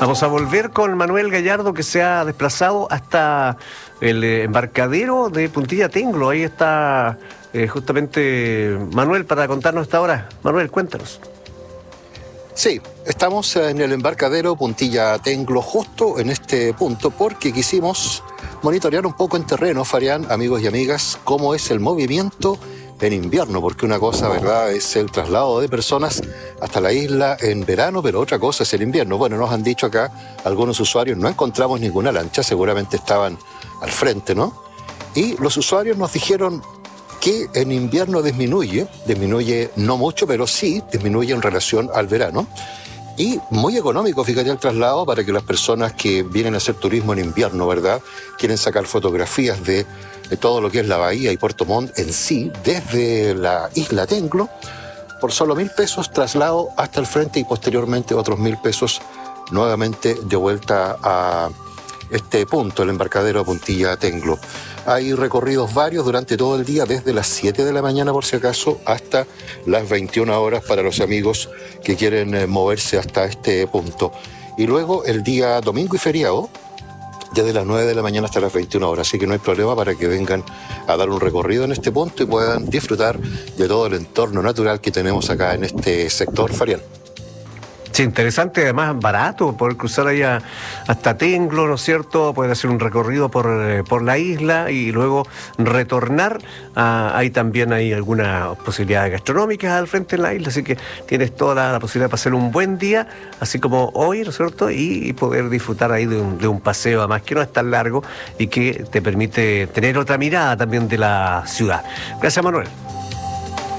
Vamos a volver con Manuel Gallardo, que se ha desplazado hasta el embarcadero de Puntilla Tenglo. Ahí está justamente Manuel para contarnos esta hora. Manuel, cuéntanos. Sí, estamos en el embarcadero Puntilla Tenglo, justo en este punto, porque quisimos monitorear un poco en terreno, Farián, amigos y amigas, cómo es el movimiento en invierno, porque una cosa, ¿verdad?, es el traslado de personas hasta la isla en verano, pero otra cosa es el invierno. Bueno, nos han dicho acá algunos usuarios, no encontramos ninguna lancha, seguramente estaban al frente, ¿no? Y los usuarios nos dijeron que en invierno disminuye no mucho, pero sí disminuye en relación al verano. Y muy económico, fíjate, el traslado para que las personas que vienen a hacer turismo en invierno, ¿verdad?, quieren sacar fotografías de todo lo que es la bahía y Puerto Montt en sí, desde la isla Tenglo, por solo 1.000 pesos traslado hasta el frente y posteriormente otros 1.000 pesos nuevamente de vuelta a este punto, el embarcadero de Puntilla Tenglo. Hay recorridos varios durante todo el día, desde las 7 de la mañana por si acaso hasta las 21 horas para los amigos que quieren moverse hasta este punto. Y luego el día domingo y feriado, desde las 9 de la mañana hasta las 21 horas, así que no hay problema para que vengan a dar un recorrido en este punto y puedan disfrutar de todo el entorno natural que tenemos acá en este sector, Farián. Sí, interesante, además barato, poder cruzar allá hasta Tenglo, ¿no es cierto? Poder hacer un recorrido por la isla y luego retornar. Hay también algunas posibilidades gastronómicas al frente en la isla, así que tienes toda la posibilidad de pasar un buen día, así como hoy, ¿no es cierto? Y poder disfrutar ahí de un paseo, además que no es tan largo y que te permite tener otra mirada también de la ciudad. Gracias, Manuel.